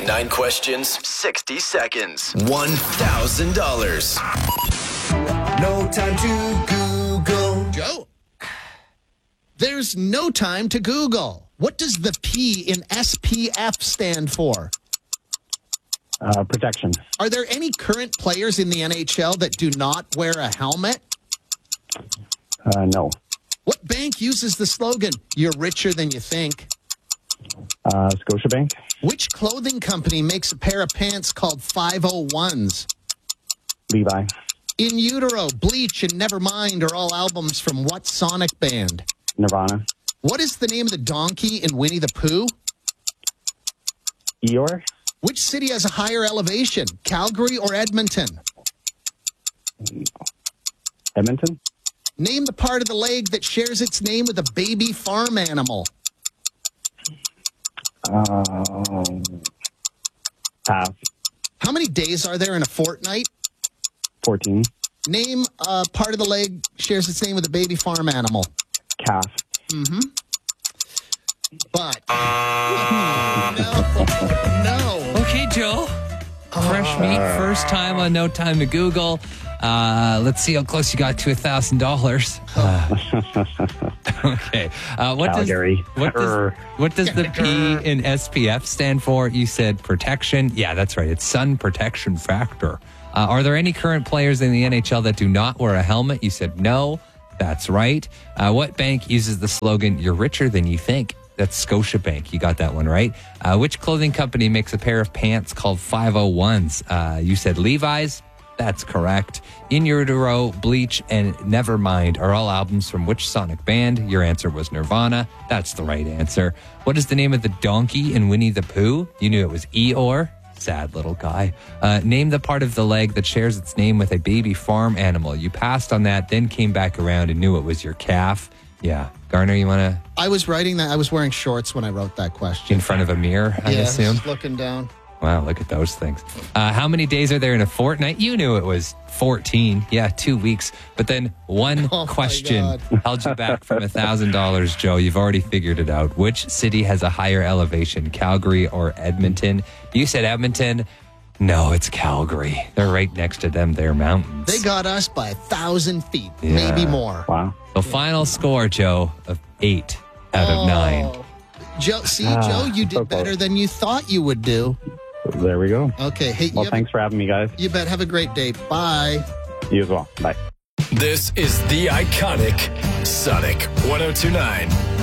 9 questions, 60 seconds, $1,000. No time to Google. Joe, there's no time to Google. What does the P in SPF stand for? Protection. Are there any current players in the NHL that do not wear a helmet? No. What bank uses the slogan, "You're richer than you think"? Scotiabank. Which clothing company makes a pair of pants called 501s? Levi. In Utero, Bleach, and Nevermind are all albums from what Sonic band? Nirvana. What is the name of the donkey in Winnie the Pooh? Eeyore. Which city has a higher elevation, Calgary or Edmonton? Edmonton. Name the part of the leg that shares its name with a baby farm animal. Pass. How many days are there in a fortnight? 14. Name a part of the leg shares its name with a baby farm animal. Calf. But no. Okay, Joe. Fresh meat, first time on No Time to Google. Let's see how close you got to $1,000. Okay. Calgary. What does the P in SPF stand for? You said protection. Yeah, that's right. It's sun protection factor. Are there any current players in the NHL that do not wear a helmet? You said no. That's right. What bank uses the slogan, "You're richer than you think"? That's Scotiabank. You got that one right. Which clothing company makes a pair of pants called 501s? You said Levi's. That's correct. In Utero, Bleach, and Nevermind are all albums from which Sonic band? Your answer was Nirvana. That's the right answer. What is the name of the donkey in Winnie the Pooh? You knew it was Eeyore. Sad little guy. Name the part of the leg that shares its name with a baby farm animal. You passed on that, then came back around and knew it was your calf. Yeah. Garner, you want to? I was writing that. I was wearing shorts when I wrote that question. In front of a mirror, I assume? Just looking down. Wow, look at those things. How many days are there in a fortnight? You knew it was 14. Yeah, 2 weeks. But then one question held you back from $1,000, Joe. You've already figured it out. Which city has a higher elevation, Calgary or Edmonton? You said Edmonton. No, it's Calgary. They're right next to them. They're mountains. They got us by 1,000 feet, maybe more. Wow. The final score, Joe, of 8 out of 9. Joe, Joe, you did better than you thought you would do. There we go. Okay. Hey, Well, thanks for having me, guys. You bet. Have a great day. Bye. You as well. Bye. This is the iconic Sonic 102.9